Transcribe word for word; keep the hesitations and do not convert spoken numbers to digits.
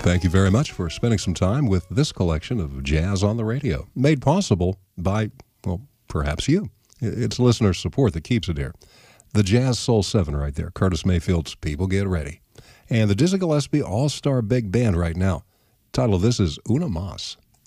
Thank you very much for spending some time with this collection of Jazz on the Radio, made possible by, well, perhaps you. It's listener support that keeps it here. The Jazz Soul seven right there, Curtis Mayfield's People Get Ready. And the Dizzy Gillespie All-Star Big Band right now. Title of this is Una Mas.